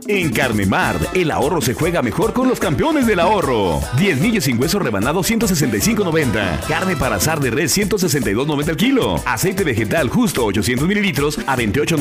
En Carnemart, el ahorro se juega mejor con los campeones del ahorro. 10 milles sin hueso rebanado 165.90. Carne para asar de res 162.90 el kilo. Aceite vegetal justo 800 mililitros a 28.90.